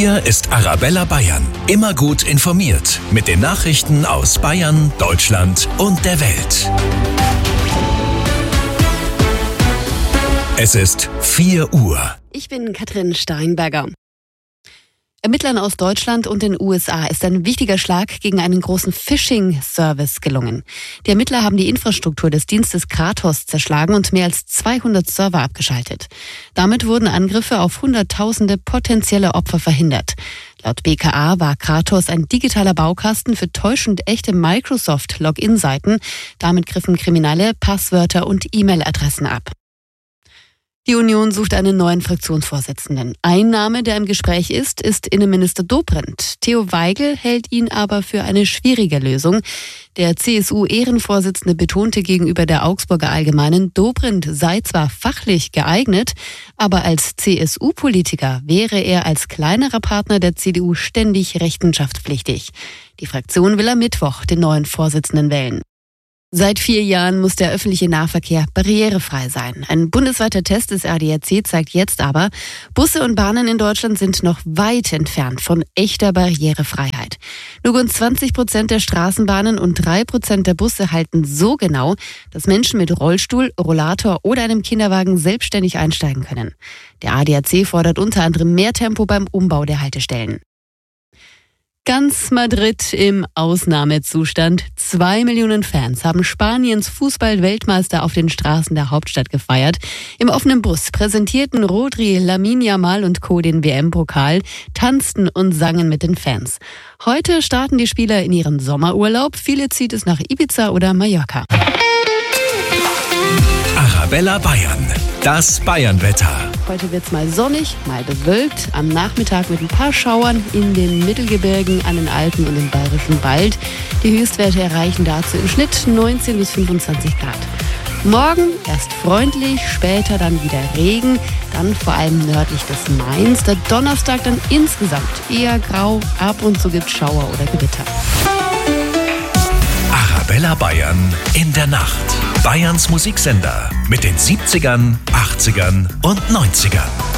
Hier ist Arabella Bayern. Immer gut informiert mit den Nachrichten aus Bayern, Deutschland und der Welt. Es ist 4 Uhr. Ich bin Katrin Steinberger. Ermittlern aus Deutschland und den USA ist ein wichtiger Schlag gegen einen großen Phishing-Service gelungen. Die Ermittler haben die Infrastruktur des Dienstes Kratos zerschlagen und mehr als 200 Server abgeschaltet. Damit wurden Angriffe auf Hunderttausende potenzielle Opfer verhindert. Laut BKA war Kratos ein digitaler Baukasten für täuschend echte Microsoft-Login-Seiten. Damit griffen Kriminelle Passwörter und E-Mail-Adressen ab. Die Union sucht einen neuen Fraktionsvorsitzenden. Ein Name, der im Gespräch ist Innenminister Dobrindt. Theo Weigel hält ihn aber für eine schwierige Lösung. Der CSU-Ehrenvorsitzende betonte gegenüber der Augsburger Allgemeinen, Dobrindt sei zwar fachlich geeignet, aber als CSU-Politiker wäre er als kleinerer Partner der CDU ständig rechenschaftspflichtig. Die Fraktion will am Mittwoch den neuen Vorsitzenden wählen. Seit 4 Jahren muss der öffentliche Nahverkehr barrierefrei sein. Ein bundesweiter Test des ADAC zeigt jetzt aber, Busse und Bahnen in Deutschland sind noch weit entfernt von echter Barrierefreiheit. Nur rund 20% der Straßenbahnen und 3% der Busse halten so genau, dass Menschen mit Rollstuhl, Rollator oder einem Kinderwagen selbstständig einsteigen können. Der ADAC fordert unter anderem mehr Tempo beim Umbau der Haltestellen. Ganz Madrid im Ausnahmezustand. 2 Millionen Fans haben Spaniens Fußball-Weltmeister auf den Straßen der Hauptstadt gefeiert. Im offenen Bus präsentierten Rodri, Lamine Yamal und Co. den WM-Pokal, tanzten und sangen mit den Fans. Heute starten die Spieler in ihren Sommerurlaub. Viele zieht es nach Ibiza oder Mallorca. Arabella Bayern, das Bayernwetter. Heute wird's mal sonnig, mal bewölkt. Am Nachmittag mit ein paar Schauern in den Mittelgebirgen, an den Alpen und im Bayerischen Wald. Die Höchstwerte erreichen dazu im Schnitt 19 bis 25 Grad. Morgen erst freundlich, später dann wieder Regen, dann vor allem nördlich des Mains. Der Donnerstag dann insgesamt eher grau, ab und zu gibt's Schauer oder Gewitter. Arabella Bayern in der Nacht. Bayerns Musiksender mit den 70ern, 80ern und 90ern.